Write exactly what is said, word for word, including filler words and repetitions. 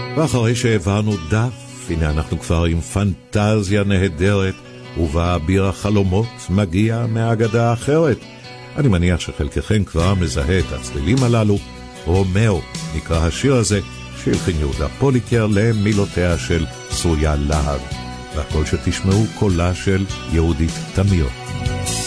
ואחרי שהעברנו דף, הנה אנחנו כבר עם פנטזיה נהדרת, ובה אביר החלומות מגיע מהאגדה האחרת. אני מניח שחלקכם כבר מזהה את הצלילים הללו. רומאו נקרא השיר הזה, שהלחין יהודה פוליקר למילותיה של צרויה להב, והכל שתשמעו קולה של יהודית תמיר.